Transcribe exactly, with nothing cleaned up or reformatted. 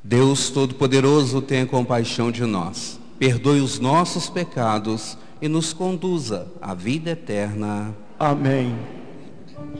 Deus Todo-Poderoso, tenha compaixão de nós, perdoe os nossos pecados e nos conduza à vida eterna. Amém.